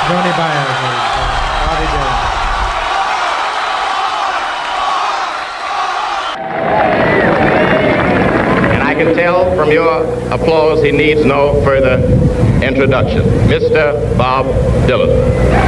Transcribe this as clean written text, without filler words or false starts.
Joni Baez, Bobby Dylan. And I can tell from your applause he needs no further introduction. Mr. Bob Dylan.